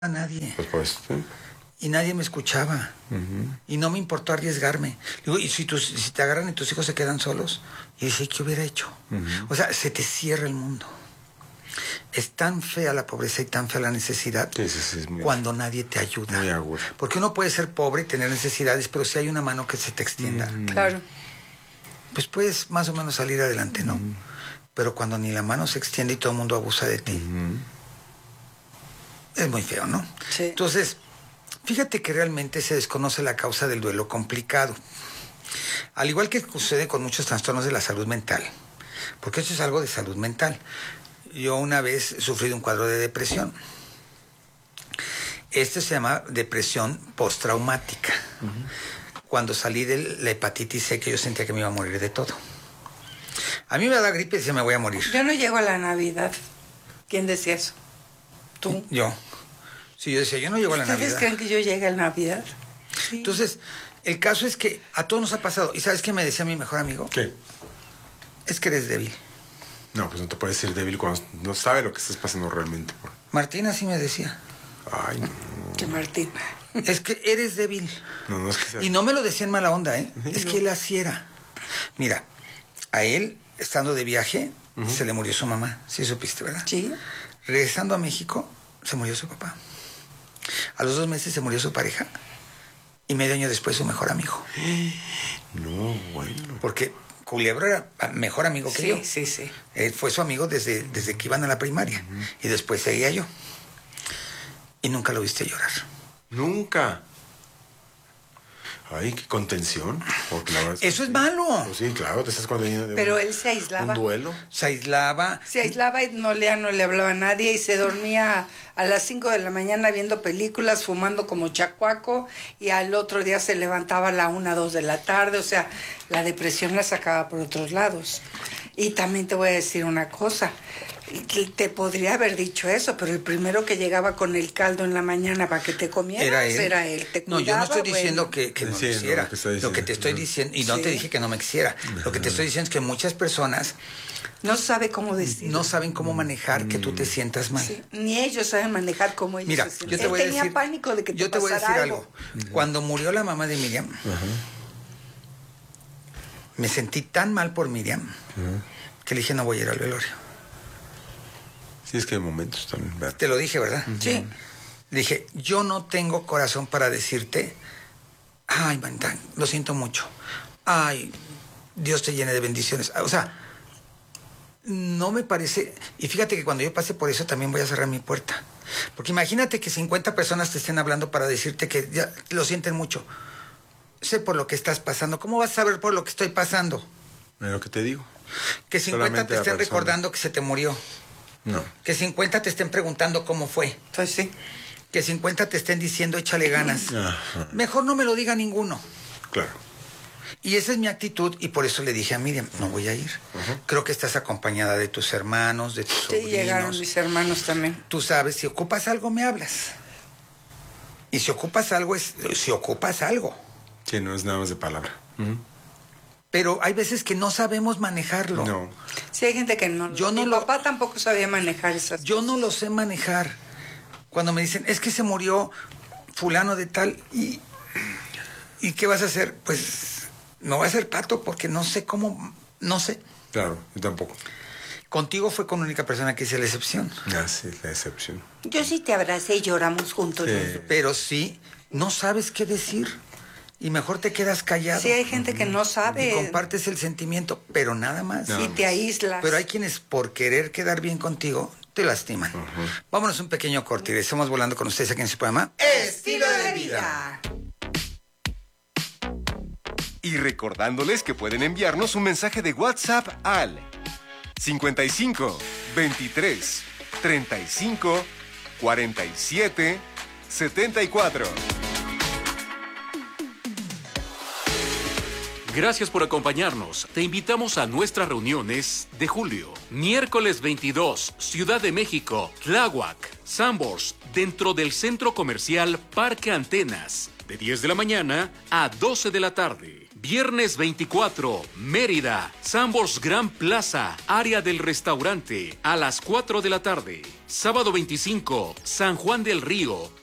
a nadie. Pues por eso, ¿sí? Y nadie me escuchaba. Y no me importó arriesgarme. Digo, ¿y si te agarran y tus hijos se quedan solos? Y dice, ¿qué hubiera hecho? O sea, se te cierra el mundo. Es tan fea la pobreza y tan fea la necesidad Sí, cuando nadie te ayuda. Muy agudo. Porque uno puede ser pobre y tener necesidades, pero si hay una mano que se te extienda, Claro. pues puedes más o menos salir adelante, ¿no? Pero cuando ni la mano se extiende y todo el mundo abusa de ti, es muy feo, ¿no? Sí. Entonces, fíjate que realmente se desconoce la causa del duelo complicado. Al igual que sucede con muchos trastornos de la salud mental, porque eso es algo de salud mental. Yo una vez sufrí de un cuadro de depresión. Este se llama depresión postraumática. Cuando salí de la hepatitis C, que yo sentía que me iba a morir de todo. A mí me da gripe y decía, me voy a morir. Yo no llego a la Navidad. ¿Quién decía eso? ¿Tú? Yo. Sí, yo decía, yo no llego a la ¿Ustedes Navidad. creen que yo llegue a la Navidad? Sí. Entonces, el caso es que a todos nos ha pasado. ¿Y sabes qué me decía mi mejor amigo? ¿Qué? Es que eres débil. No, pues no te puedes decir débil cuando no sabe lo que estás pasando realmente. Martina sí me decía. Ay, no. Que Martín. Es que eres débil. No es que sea... Y no me lo decía en mala onda, ¿eh? Es que él así era. Mira, a él, estando de viaje, se le murió su mamá. Sí supiste, ¿verdad? Sí. Regresando a México, se murió su papá. A los 2 meses se murió su pareja. Y medio año después su mejor amigo. No, bueno. Porque Culebro era mejor amigo que yo. Sí. Él fue su amigo desde que iban a la primaria. Y después seguía yo. Y nunca lo viste llorar. Nunca. Ay, qué contención. Porque la verdad Eso es malo. Pues sí, claro, te estás conteniendo de Pero él se aislaba. un duelo. Se aislaba. Se aislaba y no le hablaba a nadie y se dormía a las 5 de la mañana viendo películas, fumando como chacuaco, y al otro día se levantaba a la 1, 2 de la tarde. O sea, la depresión la sacaba por otros lados. Y también te voy a decir una cosa. Te podría haber dicho eso, pero el primero que llegaba con el caldo en la mañana para que te comieras era él. Te No, yo no cuidaba, estoy diciendo que no Sí, lo no, quisiera. lo que Lo que te estoy diciendo, y no Sí. te dije que no me quisiera. Lo que te estoy diciendo es que muchas personas no sabe cómo decir. no saben cómo manejar que tú te sientas mal. Sí, ni ellos saben manejar como ellos Mira, se sienten. yo te Él voy a tenía decir, pánico de que te yo te voy a decir pasara algo. Cuando murió la mamá de Miriam, me sentí tan mal por Miriam que le dije, no voy a ir al velorio. Sí, es que hay momentos también, ¿verdad? Te lo dije, ¿verdad? Sí. Le dije, yo no tengo corazón para decirte, ay, manita, lo siento mucho. Ay, Dios te llene de bendiciones. O sea, no me parece... Y fíjate que cuando yo pase por eso también voy a cerrar mi puerta. Porque imagínate que 50 personas te estén hablando para decirte que ya lo sienten mucho. Sé por lo que estás pasando. ¿Cómo vas a saber por lo que estoy pasando? Es lo que te digo. Que 50 Solamente te la estén persona. recordando que se te murió. No. Que 50 te estén preguntando cómo fue. Pues sí. Que 50 te estén diciendo échale ganas. Ajá. Mejor no me lo diga ninguno. Claro. Y esa es mi actitud y por eso le dije a Miriam, no voy a ir. Creo que estás acompañada de tus hermanos, de tus Sí, sobrinos. llegaron mis hermanos también. Tú sabes, si ocupas algo, me hablas. Y si ocupas algo, si ocupas algo. Sí, no es nada más de palabra. Pero hay veces que no sabemos manejarlo. No. Sí, hay gente que no. Yo no Mi lo- papá tampoco sabía manejar esas Yo no lo sé manejar. Cuando me dicen, es que se murió fulano de tal, ¿y qué vas a hacer? Pues no voy a hacer pato porque no sé cómo, no sé. Claro, yo tampoco. Contigo fue con la única persona que hice la excepción. Así es la excepción. Yo sí te abracé y lloramos juntos. Sí. los dos. Pero sí, no sabes qué decir. Y mejor te quedas callado. Sí, hay gente que no Y sabe. compartes el sentimiento, pero nada más. No. Y te aíslas. Pero hay quienes por querer quedar bien contigo te lastiman. Vámonos un pequeño corte y estamos volando con ustedes aquí en su programa Estilo de vida. Y recordándoles que pueden enviarnos un mensaje de WhatsApp al 55 23 35 47 74. Gracias por acompañarnos. Te invitamos a nuestras reuniones de julio. Miércoles 22, Ciudad de México, Tláhuac, Sambors, dentro del Centro Comercial Parque Antenas. de 10 de la mañana a 12 de la tarde. Viernes 24, Mérida, Sambors Gran Plaza, área del restaurante, a las 4 de la tarde. Sábado 25, San Juan del Río,